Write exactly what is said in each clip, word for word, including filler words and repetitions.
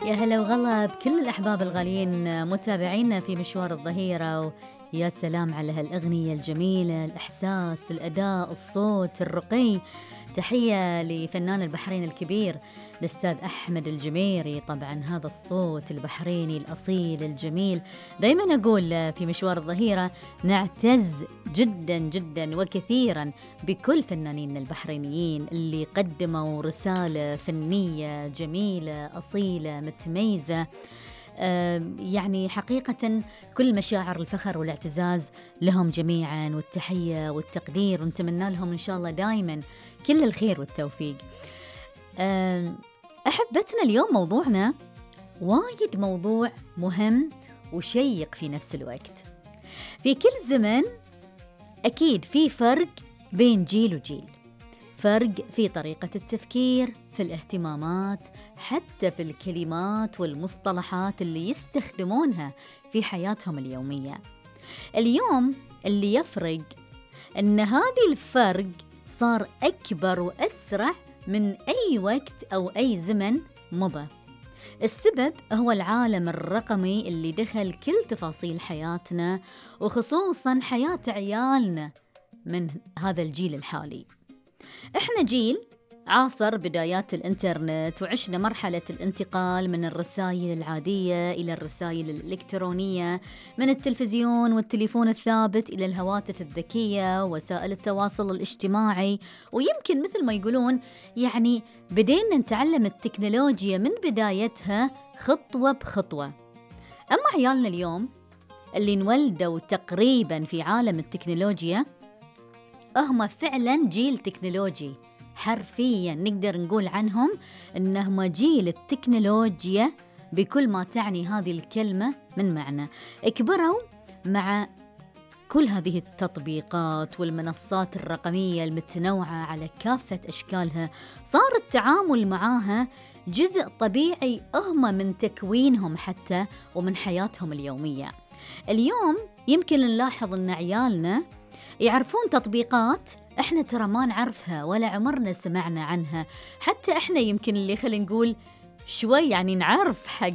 يا هلا وغلا بكل الأحباب الغاليين متابعينا في مشوار الظهيرة. ويا سلام على هالأغنية الجميلة، الإحساس، الأداء، الصوت الرقي. تحية لفنان البحرين الكبير الأستاذ أحمد الجميري. طبعا هذا الصوت البحريني الأصيل الجميل. دايما أقول في مشوار الظهيرة نعتز جدا جدا وكثيرا بكل فنانين البحرينيين اللي قدموا رسالة فنية جميلة أصيلة متميزة. يعني حقيقة كل مشاعر الفخر والاعتزاز لهم جميعا، والتحية والتقدير، ونتمنى لهم إن شاء الله دائما كل الخير والتوفيق. أحبتنا اليوم موضوعنا وايد موضوع مهم وشيق في نفس الوقت. في كل زمن أكيد في فرق بين جيل وجيل، فرق في طريقة التفكير، في الاهتمامات، حتى في الكلمات والمصطلحات اللي يستخدمونها في حياتهم اليومية. اليوم اللي يفرق أن هذه الفرق صار أكبر وأسرع من أي وقت أو أي زمن مضى. السبب هو العالم الرقمي اللي دخل كل تفاصيل حياتنا، وخصوصاً حياة عيالنا من هذا الجيل الحالي. إحنا جيل عاصر بدايات الإنترنت، وعشنا مرحلة الانتقال من الرسائل العادية إلى الرسائل الإلكترونية، من التلفزيون والتليفون الثابت إلى الهواتف الذكية ووسائل التواصل الاجتماعي. ويمكن مثل ما يقولون يعني بدينا نتعلم التكنولوجيا من بدايتها خطوة بخطوة. أما عيالنا اليوم اللي انولدوا تقريبا في عالم التكنولوجيا، هم فعلا جيل تكنولوجي، حرفيا نقدر نقول عنهم انهم جيل التكنولوجيا بكل ما تعني هذه الكلمة من معنى. اكبروا مع كل هذه التطبيقات والمنصات الرقمية المتنوعة على كافة اشكالها. صار التعامل معها جزء طبيعي هم من تكوينهم حتى ومن حياتهم اليومية. اليوم يمكن نلاحظ ان عيالنا يعرفون تطبيقات احنا ترى ما نعرفها ولا عمرنا سمعنا عنها. حتى احنا يمكن اللي خلينا نقول شوي يعني نعرف حق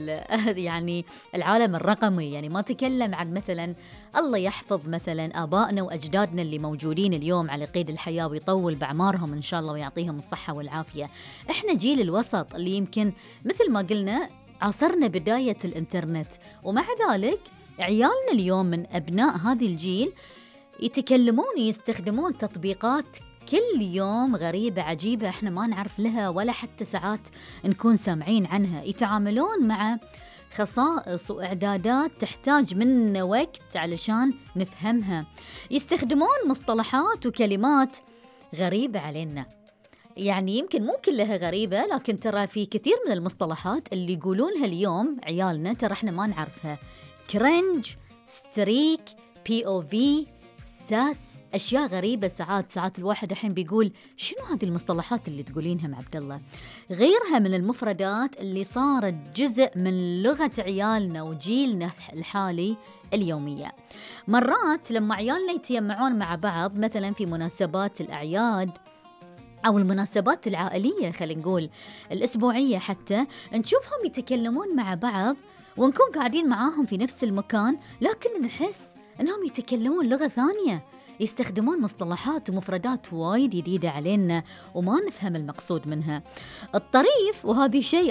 يعني العالم الرقمي، يعني ما تكلم عن مثلا الله يحفظ مثلا آبائنا وأجدادنا اللي موجودين اليوم على قيد الحياة ويطول بعمارهم إن شاء الله ويعطيهم الصحة والعافية. احنا جيل الوسط اللي يمكن مثل ما قلنا عاصرنا بداية الإنترنت، ومع ذلك عيالنا اليوم من أبناء هذه الجيل يتكلمون يستخدمون تطبيقات كل يوم غريبة عجيبة احنا ما نعرف لها ولا حتى ساعات نكون سامعين عنها. يتعاملون مع خصائص وإعدادات تحتاج منا وقت علشان نفهمها. يستخدمون مصطلحات وكلمات غريبة علينا، يعني يمكن مو كلها غريبة، لكن ترى في كثير من المصطلحات اللي يقولونها اليوم عيالنا ترى احنا ما نعرفها. كرنج، ستريك، بي او في، ساس، أشياء غريبة. ساعات ساعات الواحد الحين بيقول شنو هذه المصطلحات اللي تقولينها مع عبد الله. غيرها من المفردات اللي صارت جزء من لغة عيالنا وجيلنا الحالي اليومية. مرات لما عيالنا يتجمعون مع بعض مثلا في مناسبات الأعياد أو المناسبات العائلية، خلينا نقول الأسبوعية، حتى نشوفهم يتكلمون مع بعض ونكون قاعدين معاهم في نفس المكان، لكن نحس أنهم يتكلمون لغة ثانية، يستخدمون مصطلحات ومفردات وايد جديدة علينا وما نفهم المقصود منها. الطريف وهذه شيء